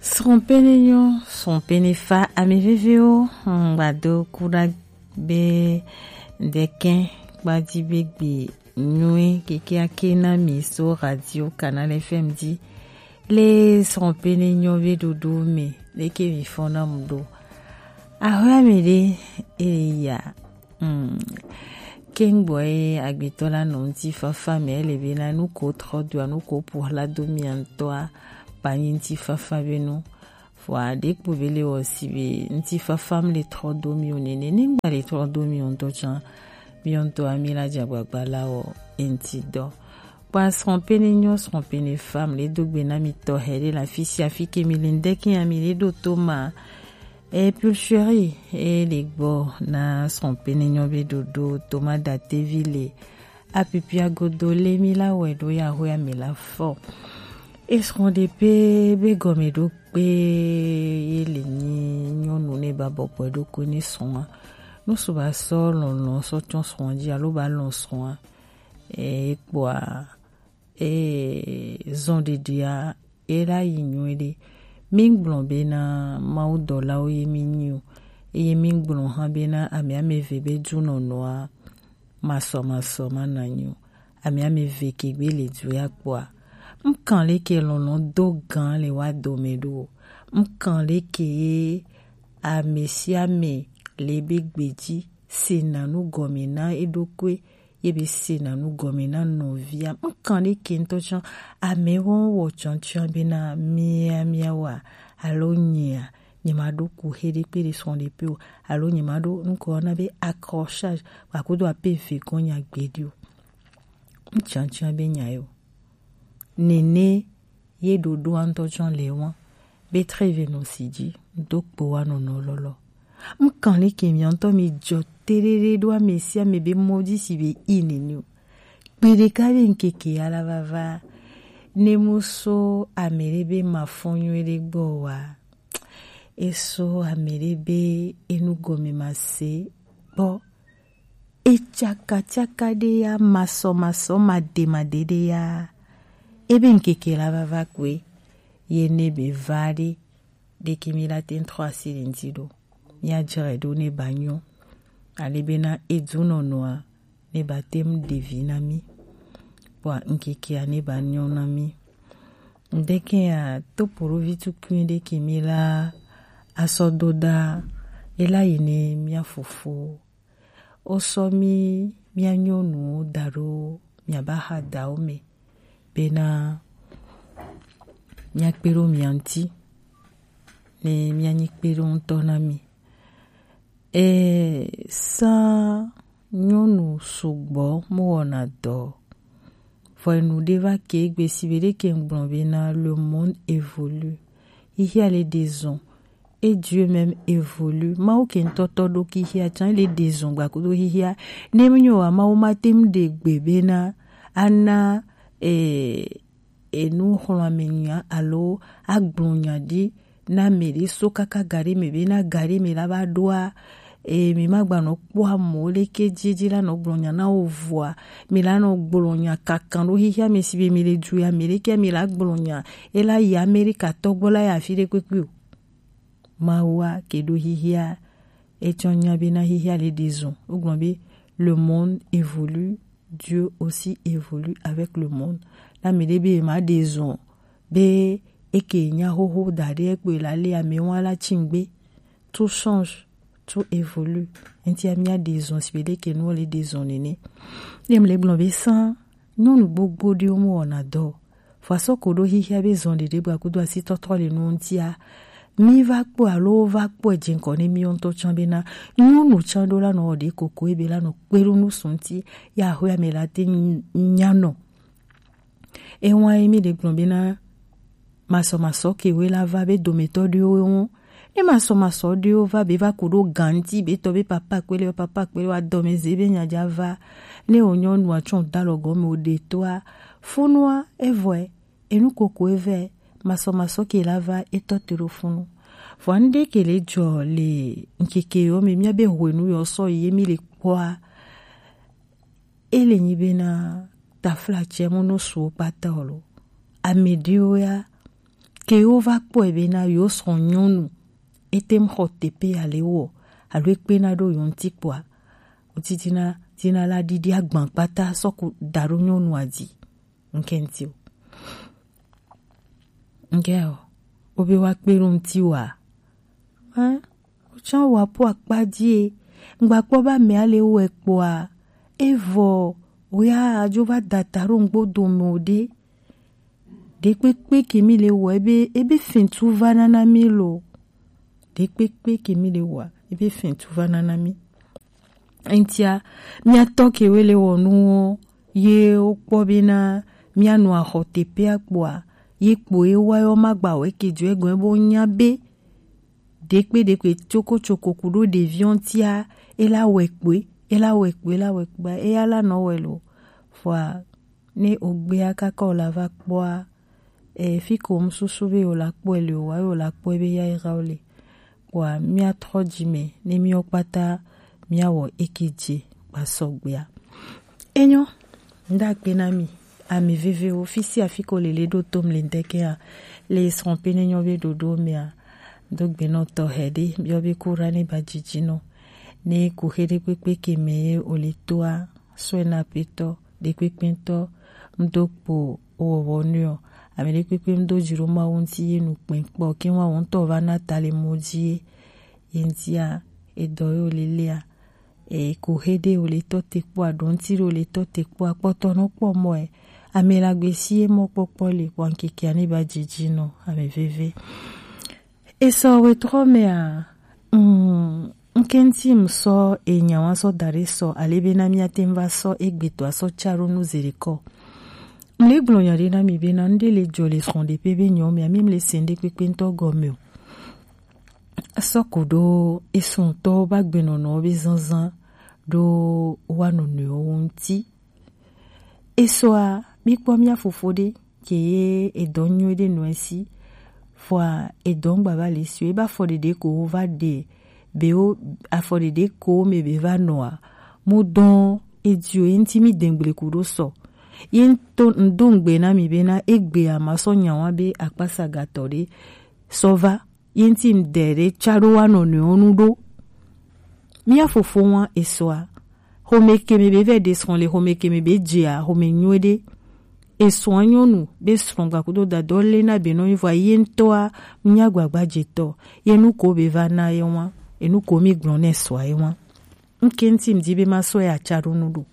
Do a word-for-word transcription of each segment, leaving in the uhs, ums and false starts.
Srompenenyo, srompenefa ameveveo, bado kura be deken, badi begbe nyue keke akena miso radio canal F M di le srompenenyo vedodo me leke mifona mdo. Ahoya mede eya hmm King boy agbitola nonti fafa me elebena nou ko trodwa nou ko pour la domiantoa paninti fafa beno fois dès que vous voulez aussi nti fafa me le trodomi onene ningba le trodomi onto chan bionto amila jabagala o entido pas rompenenyo rompene femme les dogbena mi tohele la fille afike milinde ki amile do toma et pulcherie et les bo na rompenenyo be dodo toma date ville apipia godole mila wedo ya hoya mila fo et seront des pe be gomedo pe yele ni nyonu ne babo podo koni son nous soba sol non sortion son di alo balon son et quoi et zon de dia et la inuede ming blon bena mau dola o yeminyu e ming blon ha bena ami ame vebe juno noa maso maso mananyu ami ame veke gbele du ya kwa mkan le ke lonon do gan le wa do medo mkan le ke a mesia me le begbeji senanu gomena edokwe yebe senanu gomena novia mkan le ke ntochan a me won wo chanchan bena mia mia wa alo nya nyamado ku hede pere son de peu alo nyamado nko na be accrochage wa kudo ape fe konya gbedio mchanchan be nyayo nene ye dodo antochan lewan be treve no sidi dok po wano no lolo mkan le ke mi anto mi joterere doa mesia me be modi si be inenu pere kave nkeke ala vava nemuso amerebe mafonyo elegbo wa eso amerebe enugome mase bo echaka chaka de ya maso maso mademade de ya ebe nkeke la vava kwe yene be vade de kimila ten trois silinzido ya jeredo ne banyo alebena edzuno noa ne batem divinami wa nkeke ane banyo nami ndeke ya toporo vitu kwinde kimila asododa ela yene mia fufu osomi mia nyonu daro mia baha daome bena mia kpero mianti ne mia nikpero ntonami e sa nyonu sugbo moona do faut nous deva ke gbesibere ke ngbonbena le monde évolue il y a les déson et Dieu même évolue ma o ken totodo ki hi a chan les déson gba ko do hi a nemnyo wa ma o matem de gbebena ana e e nu hola menya alo agblonya di na meri sokaka gari me bena gari me laba doa e mi magba no kwa mole ke jijila no gblonya na ovwa mi la no gblonya kakando hihia me sibe mi le juya mi ke mi la gblonya e la ya America togbola ya fire kwekwu mawa ke do hihia e tonya bena hihia les disons oglombe le monde évolue Dieu aussi évolue avec le monde la me debe ma disons be eke nya ho ho dare pe la le ame wala chingbe tout change tout évolue enti amia des ons spédé que nous les des onene nem les blombe sans non nous bobo de mo on adore façon ko do hi hi be zon de debra ko do asi totro le non tia mi va po alo va po jin ko ni mi on to chambena nous nous chandola no de koko e be la no peru no sonti ya ho ya me la te nyano e wa emi de blombe na maso maso ke we la va be do méthode yo e maso maso de va be va kudo ganti be to be papa kwele papa kwele wa do me zebe nya java ne onyon wa chon dalogo me o de toi funwa e voe e nu koko e ve maso maso ke la va e to tero funu fwande ke le jo le nkeke yo me mia be hwenu yo so yemi le kwa ele nyibena ta flache mono so patolo a medio ya ke yo va kpo ebe na yo son nyonu etem hotepe alewo alo ekpe na do yon tikwa utitina tina la didi agban pata soku daru nyonu adi nkentio ngeo obe wa kperu ntiwa ha chan wa po akpadie ngba po ba me alewo ekpo a evo oya ajoba dataru ngbodo mode dekpekpe kemi le wo ebe ebe fintu vanana milo dekpekpe kemi le wo ebe fintu vanana mi entia mi atoke wele wonu ye okpo bina mi anu ahotepe akpoa ye kpo ewa yo magba we keju egun ebo nyabe dekpe dekpe choko choko kudo de viontia ela wekpe ela wekpe ela wekpe e ala no welo fwa ne ogbe akaka ola va kpoa e fiko msusube ola kpo ele wa ola kpo ebe ya iraole kwa mi atrojime ne mi okpata mi awo ekeje basogbea enyo nda penami ami veve ofisi afiko lele do tom lendeke a le sompene nyobe dodo mea dogbe no to hede biobe kurani bajijino ne kuhede pepe keme oletoa swena peto de pepento mdokpo owonyo amele pepe mdo jiroma wonti yenu penpo kinwa wonto vana tale moji yentia edoyo lelea e kuhede oleto tekpo adonti oleto tekpo apoto po moe amela gbesie mo popo le kwankiki ani bajijino ame veve eso wetro mea mm nkenti mso enyawa so dare so alebe na mi atemva so egbeto aso charo no zereko mle glonyari na mi bena ndele jole sonde pebe nyomi amim le sende pepento gomeo asokodo esonto bagbeno no bezanzan do wanono wonti esoa mikpo mia fofode ke edonyo de noisi fois edongba va lesue ba fode de ko va de beo afode de ko me be va noa mudon edio intimi dengle kudo so yin to ndongbe na mi bena egbe amaso nyawa be akpasa gatore sova yin tim dere charo wano ne onudo mi afofo wan esoa home keme be ve desron le home keme be jia home nywede esoanyonu be stronga kudo da dole na beno ivo yin toa mnyagwagba jeto yenu ko be va na yewa enu ko mi glone so yewa nkenti mdibe maso ya charo nudu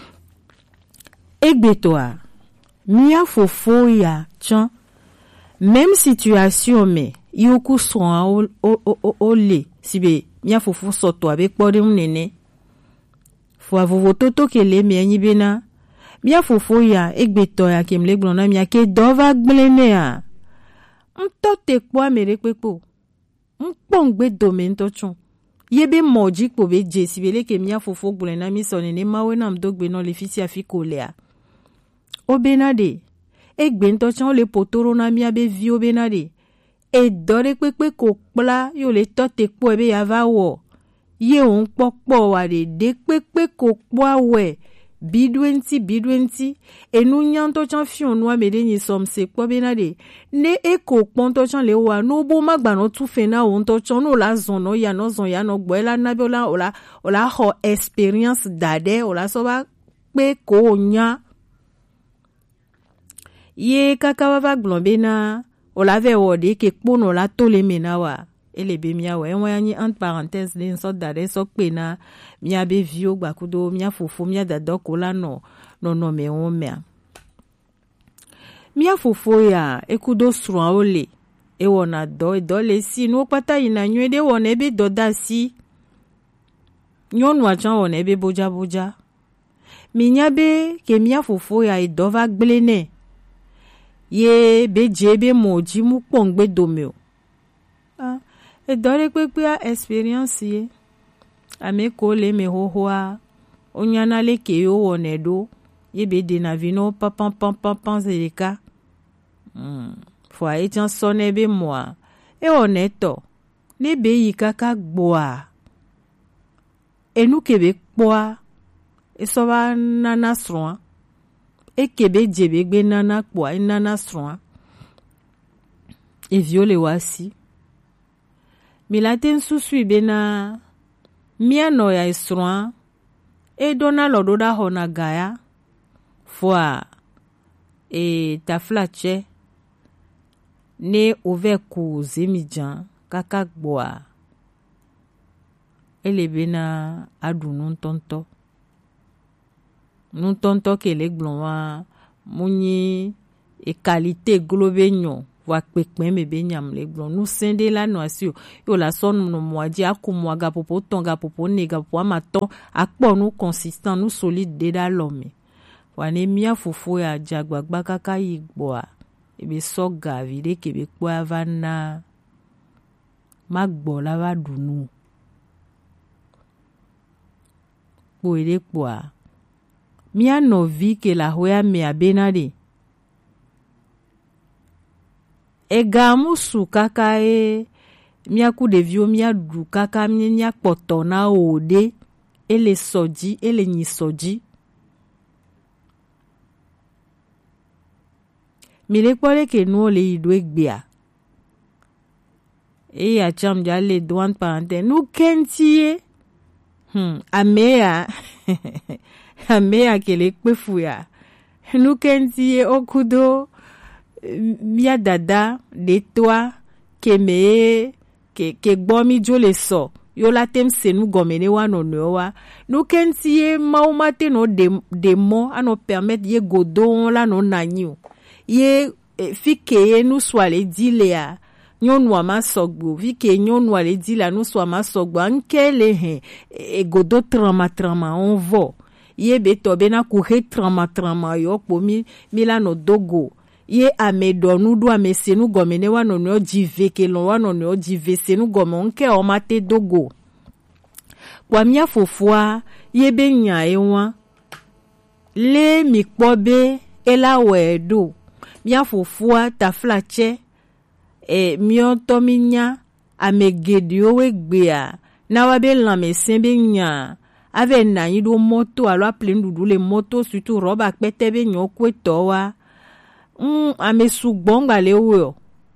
egbetoa mi afofo ya chan même situation me yoku son o o o le sibe mi afofo soto abe kpode nene fo avovo toto kele mi enyi bena mi afofo ya egbeto ya kemle glona mi ake dova gblene a nto te kwa mere pepo mpongbe domento chon yebe moji po be je sibele ke mi afofo gblena mi sonene mawe na mdogbe no le fisi afiko lea obenade egbe nto chon le potoro na mi abe vi obenade e dore pepe ko kpla yo le tote po ebe ya va wo ye on popo wa de de pepe ko kpo we bidwenti bidwenti enu nyanto chan fion noa mede ni somse kpo benade ne e ko ponto chan le wa no bo magba no tu fe na on to chan no la zon no ya no zon ya no gbo la na be la ola ola ho experience dade ola so ba pe ko nya ye kaka va glombe na ola ve wode ke kpono la tole menawa ele be mia wa enwa ni entre parenthèse le so dade so pe na mia be vio gba kudo mia fofo mia dado kola no no no me on me mia fofo ya ekudo sron ole e wona do e do le si no pata ina nyu de wona be do da si nyonu achan wona be boja boja mi nya be ke mia fofo ya e do va gblene ye be jebe moji mu pongbe domeo ah e dore pepe a experience ye ame ko le me hohoa onyana le ke yo wonedo ye be de na vino pam pam pam pam zeleka mm fo a etian sonne be moi e honeto ne be yi kaka gboa enu ke be kpoa e so ba nana sron e kebe jebe gbe nana kpoa e nana sron e viole wasi mi la ten susu bena mia no ya isroa e dona lodo da hona gaya fois e taflache ne ove ku zemijan kaka gboa ele bena adu nun tonto nun tonto ke le glonwa muni e qualité globe nyon wa pekpen me be nyam le glon nu sende la no asio yo la son no moadi akumwa ga popo tonga popo nega po amaton akpo nu consistant nu solide de da l'homme wane mia fofo ya jagbagba kaka yigboa ebe soga vide kebe kwa avana magbo la va dunu po ede kwa mia no vi ke la hoya me abenade e gamusu kaka e mia ku de vio mia du kaka mia potona ode ele soji ele ni soji mi le pole ke no le idwe gbia e ya cham ja le douane parente nu kentie hmm amea amea ke le kpefu ya nu kentie okudo mia dada de toi ke me ke ke gbomi jo le so yo la tem se nu gomene wa no no wa nu kentie maumate no de de mo ano permettre ye godon la no nanyu ye eh, fike ye nu swale dile ya nyonu ama sogbo fike nyonu ale dile nu swa ma sogbo ankele he e godo trama trama on vo ye beto bena ku he trama trama yo po mi milano dogo ye amedo nu do amese nu gomene wa no no jive ke lo wa no no jive se nu gomo nke o mate dogo kwa mia fofua ye be nya ewa le mi pobe ela wedo mia fofua ta flache e mio tominya amegedio we gbea na wa be la mesen be nya ave na yido moto alo plein dudu le moto surtout roba pete be nyo kweto wa mm amesu gbongba le wo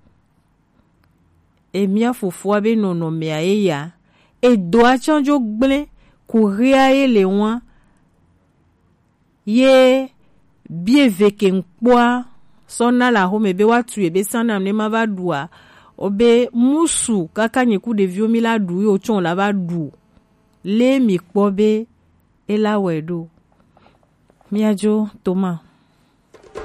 e mia fofua be nono me ayeya e do a chanjo gble courir e le wan ye bie veke nkpoa sonna la home be watu ebe sana ne mavadua obe musu kaka nyeku de viomi la du yo chon la va du le mi kpobe e la wedo miajo toma